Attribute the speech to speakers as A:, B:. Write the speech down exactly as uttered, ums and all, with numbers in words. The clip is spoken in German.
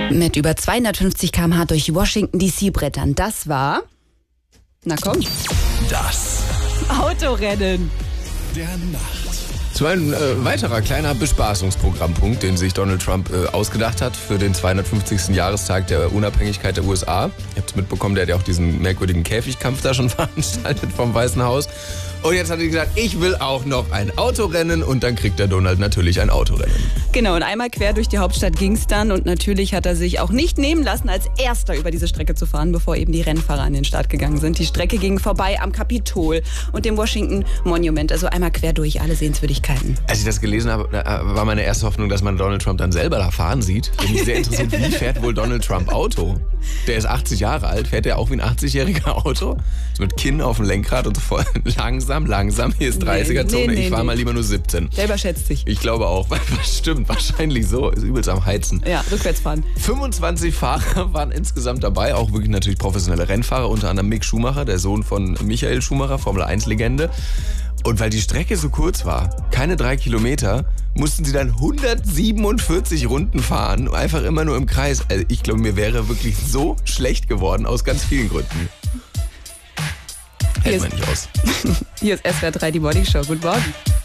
A: Mit über zweihundertfünfzig Kilometer pro Stunde durch Washington D C brettern. Das war... Na komm.
B: Das
A: Autorennen.
B: der Nacht. So ein äh, weiterer kleiner Bespaßungsprogrammpunkt, den sich Donald Trump äh, ausgedacht hat für den zweihundertfünfzigsten Jahrestag der Unabhängigkeit der U S A. Ihr habt es mitbekommen, der hat ja auch diesen merkwürdigen Käfigkampf da schon veranstaltet vom Weißen Haus. Und jetzt hat er gesagt, ich will auch noch ein Autorennen, und dann kriegt der Donald natürlich ein Autorennen.
A: Genau, und einmal quer durch die Hauptstadt ging's dann, und natürlich hat er sich auch nicht nehmen lassen, als erster über diese Strecke zu fahren, bevor eben die Rennfahrer an den Start gegangen sind. Die Strecke ging vorbei am Kapitol und dem Washington Monument, also einmal quer durch alle Sehenswürdigkeiten.
B: Als ich das gelesen habe, war meine erste Hoffnung, dass man Donald Trump dann selber da fahren sieht. Bin ich sehr interessiert, wie fährt wohl Donald Trump Auto? Der ist achtzig Jahre alt, fährt der auch wie ein achtzigjähriger Auto? So mit Kinn auf dem Lenkrad und so voll langsam, langsam, hier ist dreißiger-Zone, nee, nee, ich fahre nee. mal lieber nur siebzehn.
A: Der überschätzt sich.
B: Ich glaube auch, stimmt, wahrscheinlich so, ist übelst am Heizen.
A: Ja, rückwärts fahren.
B: fünfundzwanzig Fahrer waren insgesamt dabei, auch wirklich natürlich professionelle Rennfahrer, unter anderem Mick Schumacher, der Sohn von Michael Schumacher, Formel eins Legende. Und weil die Strecke so kurz war, keine drei Kilometer, mussten sie dann hundertsiebenundvierzig Runden fahren, einfach immer nur im Kreis. Also ich glaube, mir wäre wirklich so schlecht geworden, aus ganz vielen Gründen. Hält man nicht aus.
A: Hier ist S W R drei, die Morning Show. Guten Morgen.